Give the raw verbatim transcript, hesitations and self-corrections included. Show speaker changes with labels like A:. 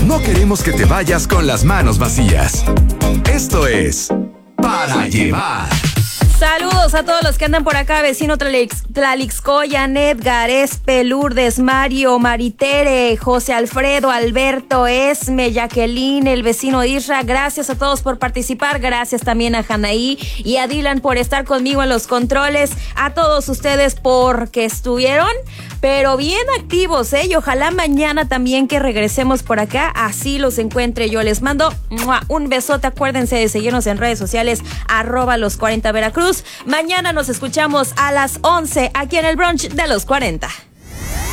A: no queremos que te vayas con las manos vacías. Esto es Para Llevar.
B: Saludos a todos los que andan por acá, vecino Tlalix, Tlalixcoyan, Edgar, Espe, Lourdes, Mario, Maritere, José Alfredo, Alberto, Esme, Jacqueline, el vecino Isra. Gracias a todos por participar, gracias también a Janaí y a Dylan por estar conmigo en los controles, a todos ustedes porque estuvieron, pero bien activos, ¿eh? Y ojalá mañana también que regresemos por acá, así los encuentre yo. Les mando ¡mua! Un besote, acuérdense de seguirnos en redes sociales, arroba los cuarenta Veracruz. Mañana nos escuchamos a las once aquí en el brunch de los cuarenta.